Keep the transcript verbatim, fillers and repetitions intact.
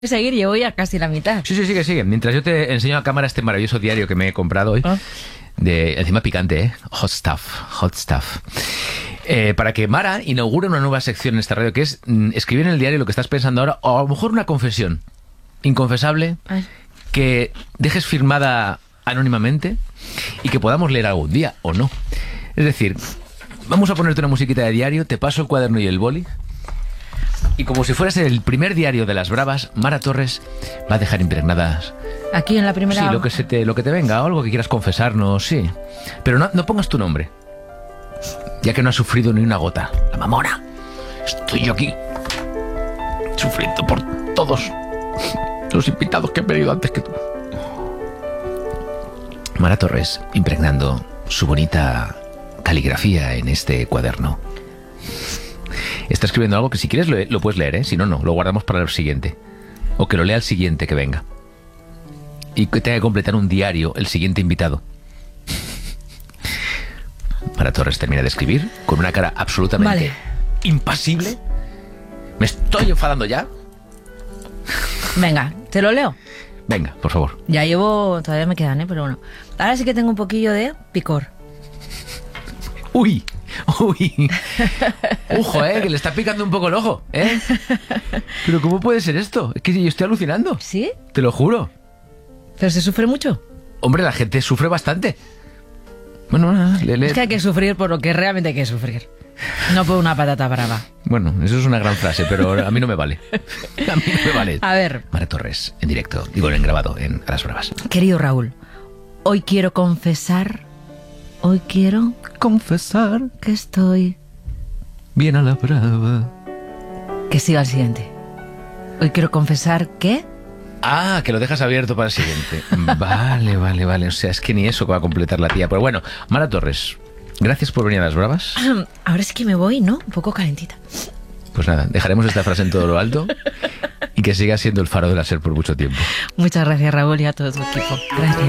seguir, llevo ya casi la mitad. Sí, sí, sigue, sigue. Mientras yo te enseño a cámara este maravilloso diario que me he comprado hoy. ¿Ah? De, encima picante, ¿eh? Hot stuff, hot stuff. Eh, para que Mara inaugure una nueva sección en esta radio, que es mm, escribir en el diario lo que estás pensando ahora, o a lo mejor una confesión inconfesable, Ay. que dejes firmada anónimamente y que podamos leer algún día, o no. Es decir, vamos a ponerte una musiquita de diario, te paso el cuaderno y el boli, y como si fueras el primer diario de las bravas, Mara Torres va a dejar impregnadas... Aquí en la primera... Sí, lo que, se te, lo que te venga, o algo que quieras confesarnos, sí. Pero no, no pongas tu nombre, ya que no has sufrido ni una gota. La mamona. Estoy yo aquí, sufriendo por todos los invitados que han venido antes que tú. Mara Torres, impregnando su bonita caligrafía en este cuaderno. Está escribiendo algo que si quieres lo, lo puedes leer, ¿eh? Si no, no, lo guardamos para el siguiente. O que lo lea el siguiente que venga. Y que tenga que completar un diario el siguiente invitado. Mara Torres termina de escribir con una cara absolutamente vale. impasible. ¿Me estoy enfadando ya? Venga, ¿te lo leo? Venga, por favor. Ya llevo... Todavía me quedan, ¿eh? Pero bueno. Ahora sí que tengo un poquillo de picor. ¡Uy! ¡Uy! ¡Ojo, eh! Que le está picando un poco el ojo, ¿eh? ¿Pero cómo puede ser esto? Es que yo estoy alucinando. ¿Sí? Te lo juro. ¿Pero se sufre mucho? Hombre, la gente sufre bastante. Bueno, nada, le, le... Es que hay que sufrir por lo que realmente hay que sufrir. No por una patata brava. Bueno, eso es una gran frase, pero a mí no me vale. A mí no me vale. A ver. Mara Torres, en directo, digo, en grabado, en A las Bravas. Querido Raúl, hoy quiero confesar... Hoy quiero... confesar... que estoy... bien a la brava. Que siga el siguiente. Hoy quiero confesar que... Ah, que lo dejas abierto para el siguiente. Vale, vale, vale. O sea, es que ni eso que va a completar la tía. Pero bueno, Mara Torres, gracias por venir a las bravas. Ahora sí que me voy, ¿no? Un poco calentita. Pues nada, dejaremos esta frase en todo lo alto y que siga siendo el faro de la SER por mucho tiempo. Muchas gracias, Raúl, y a todo tu equipo. Gracias.